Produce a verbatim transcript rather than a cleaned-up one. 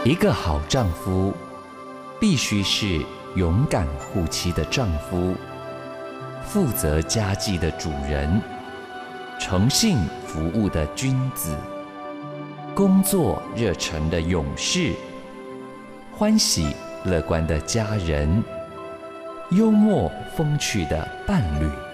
一个好丈夫，必须是勇敢护妻的丈夫，负责家计的主人，诚信服务的君子，工作热忱的勇士，欢喜乐观的家人，幽默风趣的伴侣。